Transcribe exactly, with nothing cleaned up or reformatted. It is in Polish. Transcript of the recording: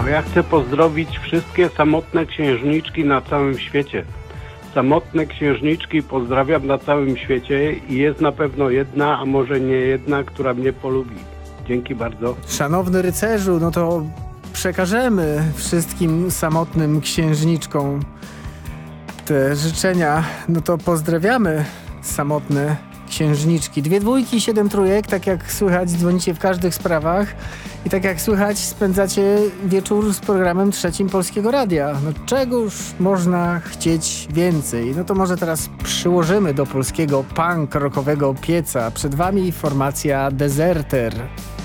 No ja chcę pozdrowić wszystkie samotne księżniczki na całym świecie. Samotne księżniczki pozdrawiam na całym świecie i jest na pewno jedna, a może nie jedna, która mnie polubi. Dzięki bardzo. Szanowny rycerzu, no to przekażemy wszystkim samotnym księżniczkom te życzenia. No to pozdrawiamy samotne księżniczki. Dwie dwójki, siedem trójek, tak jak słychać, dzwonicie w każdych sprawach i tak jak słychać, spędzacie wieczór z programem Trzecim Polskiego Radia. No czegoż można chcieć więcej? No to może teraz przyłożymy do polskiego punk rockowego pieca. Przed wami formacja Deserter.